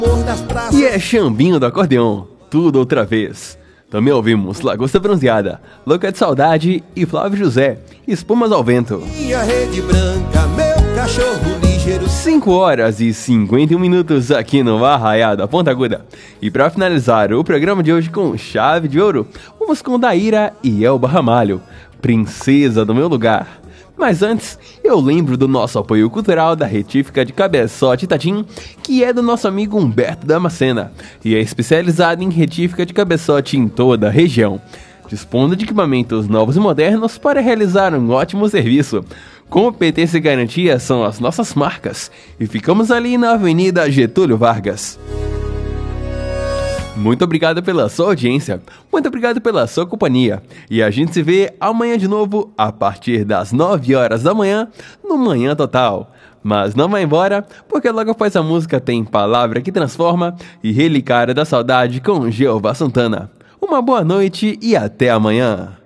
E é Chambinho do Acordeon, tudo outra vez. Também ouvimos Lagosta Bronzeada, Louca de Saudade e Flávio José, Espumas ao Vento. Minha rede branca, meu cachorro ligeiro. 5 horas e 51 minutos aqui no Arraiá da Ponta Aguda. E para finalizar o programa de hoje com chave de ouro, vamos com Daíra e Elba Ramalho, Princesa do Meu Lugar. Mas antes, eu lembro do nosso apoio cultural da Retífica de Cabeçote Itatim, que é do nosso amigo Humberto Damascena, e é especializado em retífica de cabeçote em toda a região, dispondo de equipamentos novos e modernos para realizar um ótimo serviço. Competência e garantia são as nossas marcas, e ficamos ali na Avenida Getúlio Vargas. Muito obrigado pela sua audiência, muito obrigado pela sua companhia, e a gente se vê amanhã de novo a partir das 9 horas da manhã no Manhã Total. Mas não vai embora, porque logo após a música tem Palavra que Transforma e Relicário da Saudade com Jeová Santana. Uma boa noite e até amanhã.